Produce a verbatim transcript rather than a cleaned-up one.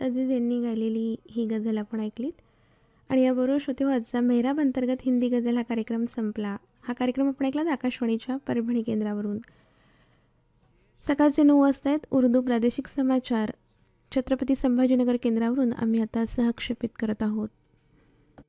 अजीज यांनी गायलेली ही गझल आपण ऐकलीत. आणि याबरोबर श्रोते हो, आजचा मेहराब अंतर्गत हिंदी गझल हा कार्यक्रम संपला. हा कार्यक्रम आपण ऐकलात आकाशवाणीच्या परभणी केंद्रावरून. सकाळचे नऊ वाजता आहेत. उर्दू प्रादेशिक समाचार छत्रपती संभाजीनगर केंद्रावरून आम्ही आता सहक्षेपित करत आहोत.